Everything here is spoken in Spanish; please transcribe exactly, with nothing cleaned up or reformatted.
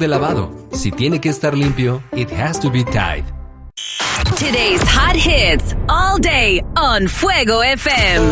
de lavado. Si tiene que estar limpio, it has to be Tide. Today's hot hits all day on Fuego F M.